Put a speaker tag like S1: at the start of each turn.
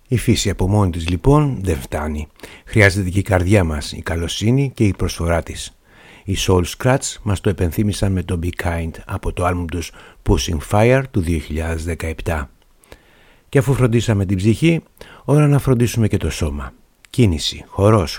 S1: Η φύση από μόνη της λοιπόν δεν φτάνει. Χρειάζεται και η καρδιά μας, η καλοσύνη και η προσφορά της. Οι Soul Scratch μας το επενθύμησαν με το Be Kind από το άλμπουμ τους Pushing Fire του 2017. Και αφού φροντίσαμε την ψυχή, ώρα να φροντίσουμε και το σώμα. Κίνηση, χορός,